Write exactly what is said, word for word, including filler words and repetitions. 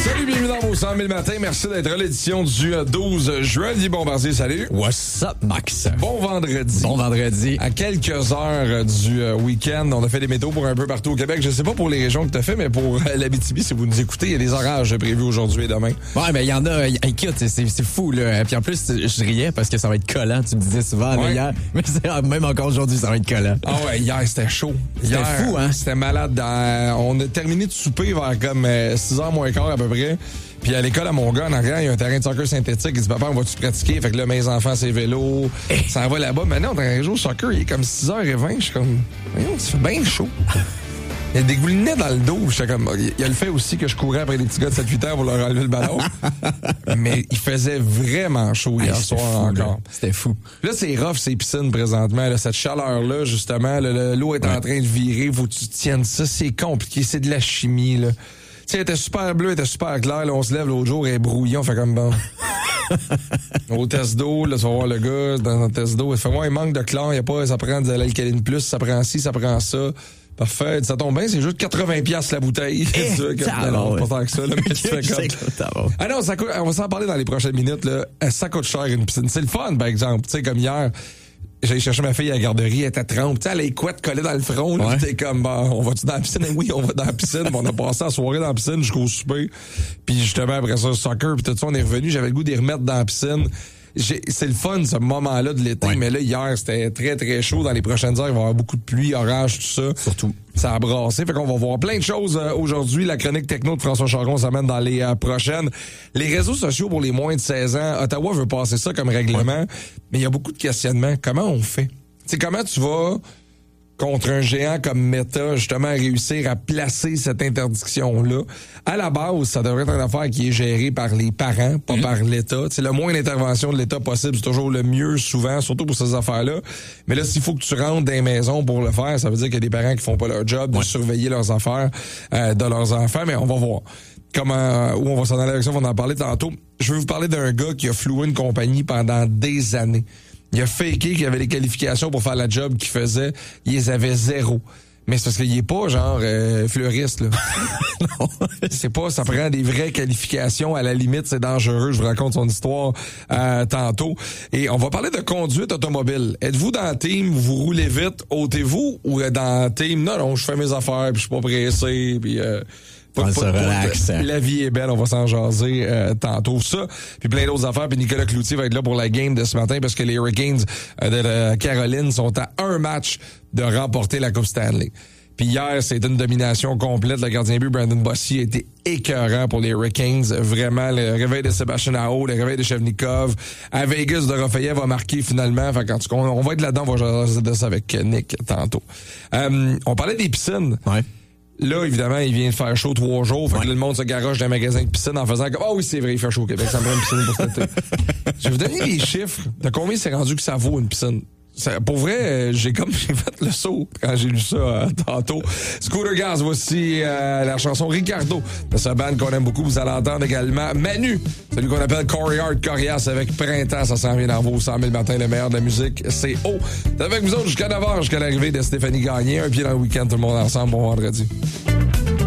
Salut, bienvenue dans vos cent mille matins. Merci d'être à l'édition du douze juin. Guy Bombardier, salut. What's up, Max? Bon vendredi. Bon vendredi. À quelques heures du week-end, on a fait des météos pour un peu partout au Québec. Je sais pas pour les régions que tu as fait, mais pour l'Abitibi, si vous nous écoutez, il y a des orages prévus aujourd'hui et demain. Ouais, mais il y en a. Écoute, c'est, c'est fou, là. Puis en plus, je riais parce que ça va être collant. Tu me disais souvent, ouais. là, hier. Mais c'est, même encore aujourd'hui, ça va être collant. Ah ouais, hier, c'était chaud. C'était hier, fou, hein? C'était malade. Dans... On a terminé de souper vers comme six heures moins quart à peu près. Puis à l'école à mon gars, en arrière, il y a un terrain de soccer synthétique. Il dit, papa, on va-tu pratiquer? Fait que là, mes enfants, c'est vélo. Ça va là-bas. Maintenant, on a un jour au soccer, il est comme six heures vingt. Je suis comme, voyons, ça fait bien chaud. Il y a des goulinets dans le dos. J'étais comme, il y a le fait aussi que je courais après les petits gars de sept huit ans pour leur enlever le ballon. Mais il faisait vraiment chaud hier hey, soir fou, encore. Là. C'était fou. Là, c'est rough, ces piscines présentement. Là, cette chaleur-là, justement, là, l'eau est ouais. en train de virer. Faut que tu tiennes ça. C'est compliqué. C'est de la chimie, là. Tu sais, elle était super bleue, elle était super claire. Là, on se lève l'autre jour, elle est brouillon, on fait comme bon. Au test d'eau, là, tu vas voir le gars dans un test d'eau. Il fait, moi, il manque de chlore, il y a pas, ça prend de l'alcaline plus, ça prend ci, ça prend ça. Parfait. Ça tombe bien, c'est juste quatre-vingts piastres la bouteille. Eh, ça, comme, non, ouais. Pas tant que ça, là, mais tu fais comme... Ah non, ça coûte, on va s'en parler dans les prochaines minutes, là. Ça coûte cher, une piscine. C'est le fun, par exemple. Tu sais, comme hier, j'allais chercher ma fille à la garderie, elle était trempe. Tu sais, elle a les couettes collées dans le front. Là, ouais. T'es comme, bon, on va-tu dans la piscine? Oui, on va dans la piscine. On a passé la soirée dans la piscine jusqu'au souper. Puis justement, après ça, le soccer, puis tout ça, on est revenu. J'avais le goût d'y remettre dans la piscine. J'ai, c'est le fun, ce moment-là de l'été. Ouais. Mais là, hier, c'était très, très chaud. Dans les prochaines heures, il va y avoir beaucoup de pluie, orage, tout ça. Surtout. Ça a brassé. Fait qu'on va voir plein de choses euh, aujourd'hui. La chronique techno de François Charon s'amène dans les euh, prochaines. Les réseaux sociaux pour les moins de seize ans. Ottawa veut passer ça comme règlement. Ouais. Mais il y a beaucoup de questionnements. Comment on fait? T'sais, comment tu vas, contre un géant comme Meta, justement, réussir à placer cette interdiction-là? À la base, ça devrait être une affaire qui est gérée par les parents, pas mm-hmm. par l'État. T'sais, le moins d'intervention de l'État possible, c'est toujours le mieux, souvent, surtout pour ces affaires-là. Mais là, s'il faut que tu rentres dans les maisons pour le faire, ça veut dire qu'il y a des parents qui font pas leur job de ouais. surveiller leurs affaires euh, de leurs enfants. Mais on va voir comment, où on va s'en aller avec ça, on va en parler tantôt. Je veux vous parler d'un gars qui a floué une compagnie pendant des années. Il a faké qu'il avait les qualifications pour faire la job qu'il faisait. Il les avait zéro. Mais c'est parce qu'il est pas genre euh, fleuriste, là. Non, c'est pas, ça prend des vraies qualifications. À la limite, c'est dangereux. Je vous raconte son histoire euh, tantôt. Et on va parler de conduite automobile. Êtes-vous dans le team, vous roulez vite, ôtez-vous, ou dans le team, non, non, je fais mes affaires, puis je suis pas pressé, puis... Euh, On se relaxe. La vie est belle, on va s'en jaser euh, tantôt. Ça, puis plein d'autres affaires. Puis Nicolas Cloutier va être là pour la game de ce matin parce que les Hurricanes euh, de la Caroline sont à un match de remporter la Coupe Stanley. Puis hier, c'était une domination complète. Le gardien but, Brandon Bossy, a été écœurant pour les Hurricanes. Vraiment, le réveil de Sébastien Aho, le réveil de Chevnikov. À Vegas, de Raphaël va marquer finalement. Fait qu'en tout cas, on va être là-dedans. On va jaser de ça avec Nick tantôt. Euh, on parlait des piscines. Ouais. Là, évidemment, il vient de faire chaud trois jours. Fait ouais. que là, le monde se garoche dans un magasin de piscine en faisant comme, ah oh, oui, c'est vrai, il fait chaud au Québec. Ça me prend une piscine pour cet été. Je vais vous donner les chiffres de combien c'est rendu que ça vaut une piscine. Ça, pour vrai, euh, j'ai comme j'ai fait le saut quand j'ai lu ça euh, tantôt. Scooter Gaz, voici euh, la chanson Ricardo de ce band qu'on aime beaucoup. Vous allez entendre également Manu, celui qu'on appelle Corey Hart Corias avec Printemps. Ça s'en vient dans vos cent mille matins, le meilleur de la musique. C'est haut. C'est avec vous autres jusqu'à neuf heures, jusqu'à l'arrivée de Stéphanie Gagné. Un pied dans le week-end, tout le monde ensemble. Bon vendredi.